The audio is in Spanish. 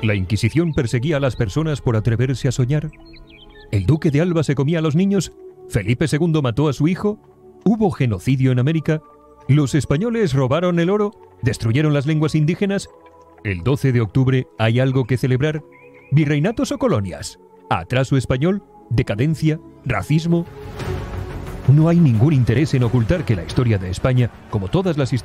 ¿La Inquisición perseguía a las personas por atreverse a soñar? ¿El duque de Alba se comía a los niños? ¿Felipe II mató a su hijo? ¿Hubo genocidio en América? ¿Los españoles robaron el oro? ¿Destruyeron las lenguas indígenas? ¿El 12 de octubre hay algo que celebrar? ¿Virreinatos o colonias? ¿Atraso español? ¿Decadencia? ¿Racismo? No hay ningún interés en ocultar que la historia de España, como todas las historias